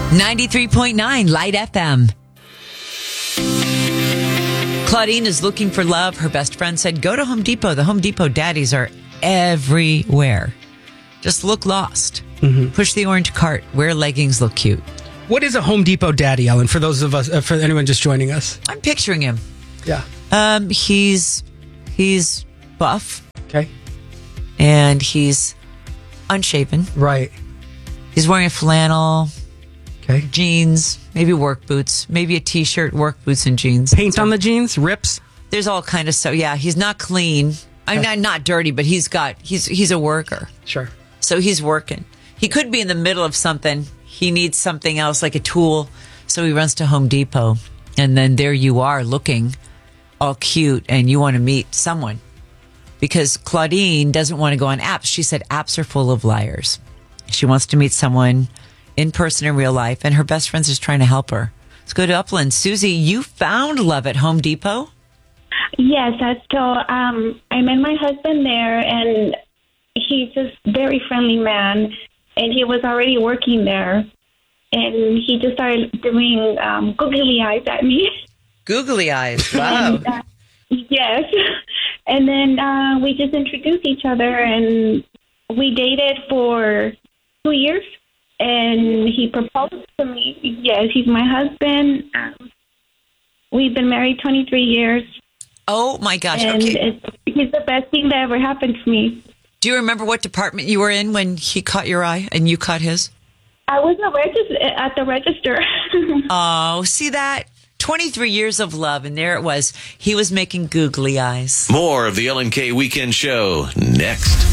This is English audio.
93.9 Light FM. Claudine is looking for love. Her best friend said, go to Home Depot. The Home Depot daddies are everywhere. Just look lost. Push the orange cart. Wear leggings, look cute. What is a Home Depot daddy, Ellen, for those of us, for anyone just joining us? I'm picturing him. Yeah. He's buff. Okay. And he's unshaven. Right. He's wearing a flannel, Okay. jeans, maybe work boots, maybe a t-shirt, work boots and jeans. Paint on the jeans, rips. There's all kind of stuff. Yeah, he's not clean. I'm not dirty, but he's a worker. Sure. So he's working. He could be in the middle of something. He needs something else, like a tool. So he runs to Home Depot. And then there you are looking all cute and you want to meet someone. Because Claudine doesn't want to go on apps. She said apps are full of liars. She wants to meet someone in person in real life. And her best friend's just trying to help her. Let's go to Upland. Susie, you found love at Home Depot? Yes, so I met my husband there, and he's a very friendly man, and he was already working there, and he just started doing googly eyes at me. Googly eyes, wow. And, yes, and then we just introduced each other, and we dated for 2 years, and he proposed to me. Yes, he's my husband. We've been married 23 years. Oh, my gosh. And Okay. He's the best thing that ever happened to me. Do you remember what department you were in when he caught your eye and you caught his? I was at the register. Oh, see that? 23 years of love, and there it was. He was making googly eyes. More of the Ellen K Weekend Show next.